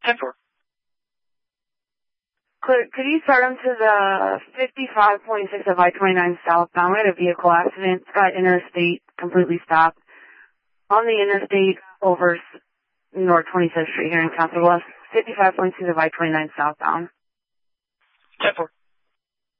10-4. Could you start onto the 55.6 of I-29 southbound? We had a vehicle accident, got interstate, completely stopped. On the interstate over North 25th Street here in Council Bluffs, 55.6 of I-29 southbound. 10-4.